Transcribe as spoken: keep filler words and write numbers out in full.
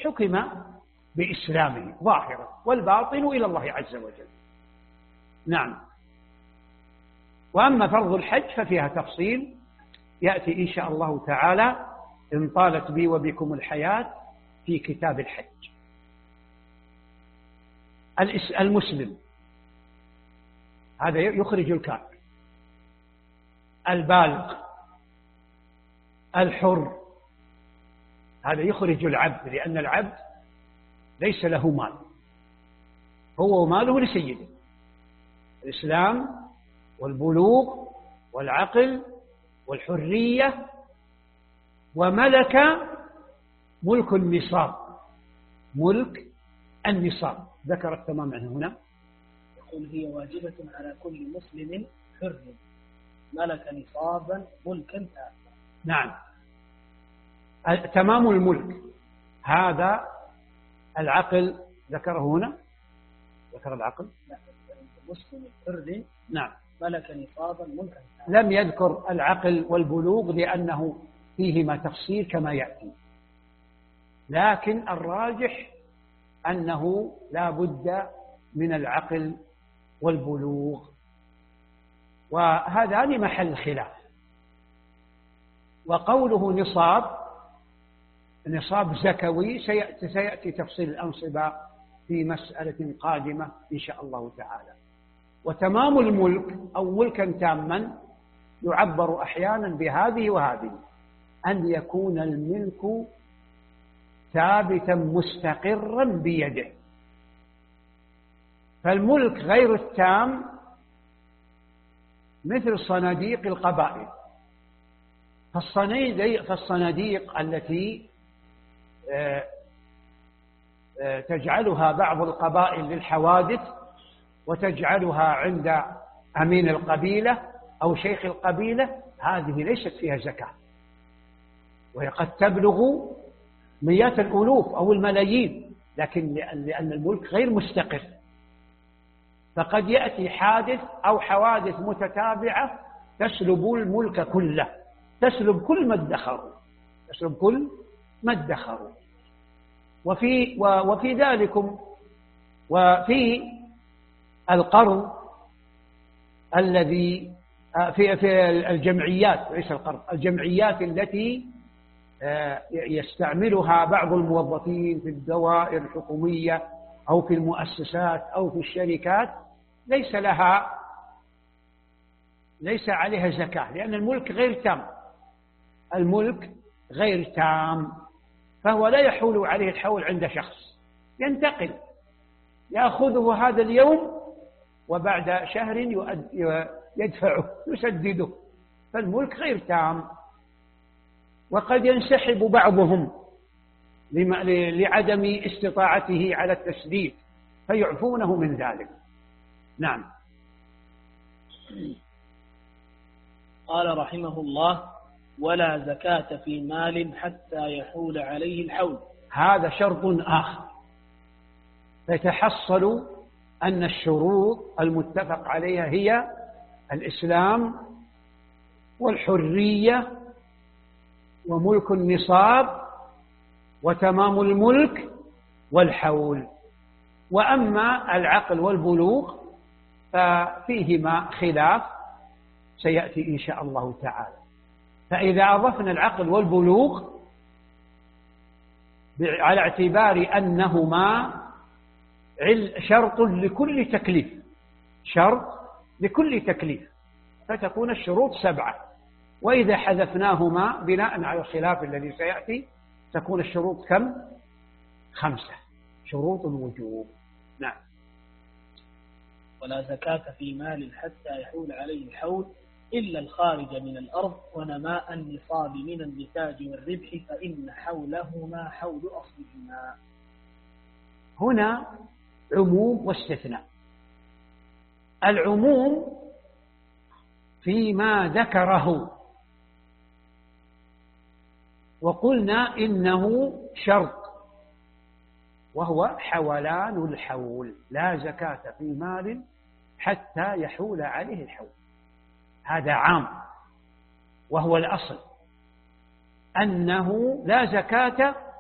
حكم بإسلامه ظاهرا، والباطن إلى الله عز وجل. نعم. وأما فرض الحج ففيها تفصيل يأتي إن شاء الله تعالى إن طالت بي وبكم الحياة في كتاب الحج. المسلم هذا يخرج الكافر، البالغ، الحر هذا يخرج العبد، لأن العبد ليس له مال، هو وماله لسيده. الإسلام والبلوغ والعقل والحرية وملك ملك النصاب، ملك النصاب ذكر التمام عنه هنا. يقول هي واجبة على كل مسلم حر ملك نصابا ملكا تاما. نعم. تمام الملك هذا العقل ذكره هنا، ذكر العقل. مسلم حر نعم ملك نصابا ملكا تاما. لم يذكر العقل والبلوغ لأنه فيهما تفصيل كما يأتي، لكن الراجح أنه لا بد من العقل والبلوغ، وهذان محل خلاف. وقوله نصاب، نصاب زكوي سيأتي, سيأتي تفصيل الأنصبة في مسألة قادمة إن شاء الله تعالى. وتمام الملك أو ملكا تاما يعبر أحيانا بهذه وهذه، أن يكون الملك ثابتا مستقرا بيده. فالملك غير التام مثل صناديق القبائل، فالصناديق التي تجعلها بعض القبائل للحوادث وتجعلها عند أمين القبيلة أو شيخ القبيلة، هذه ليست فيها زكاة، وهي قد تبلغ مئات الألوف أو الملايين، لكن لأن الملك غير مستقر، فقد يأتي حادث أو حوادث متتابعة تسلب الملك كله، تسلب كل ما ادخروا، تسلب كل ما ادخروا. وفي وفي ذلكم وفي القرض الذي في في الجمعيات، ليس القرض، الجمعيات التي يستعملها بعض الموظفين في الدوائر الحكومية أو في المؤسسات أو في الشركات، ليس لها ليس عليها زكاة، لأن الملك غير تام، الملك غير تام، فهو لا يحول عليه الحول عند شخص، ينتقل، يأخذه هذا اليوم وبعد شهر يدفعه يسدده، فالملك غير تام. وقد ينسحب بعضهم لعدم استطاعته على التسديد فيعفونه من ذلك. نعم. قال رحمه الله: ولا زكاة في مال حتى يحول عليه الحول. هذا شرط آخر، فيتحصل أن الشروط المتفق عليها هي الإسلام والحرية وملك النصاب وتمام الملك والحول. وأما العقل والبلوغ ففيهما خلاف سيأتي إن شاء الله تعالى. فإذا أضفنا العقل والبلوغ على اعتبار أنهما شرط لكل تكليف، شرط لكل تكليف، فتكون الشروط سبعة. وإذا حذفناهما بناء على الخلاف الذي سيأتي تكون الشروط كم؟ خمسة، شروط الوجوب. نعم. ولا زكاة في مال حتى يحول عليه الحول إلا الخارج من الأرض ونماء النصاب من النتاج والربح فإن حولهما حول أصلهما. هنا عموم واستثناء. العموم فيما ذكره، وقلنا إنه شرط وهو حولان الحول، لا زكاة في مال حتى يحول عليه الحول. هذا عام، وهو الأصل أنه لا زكاة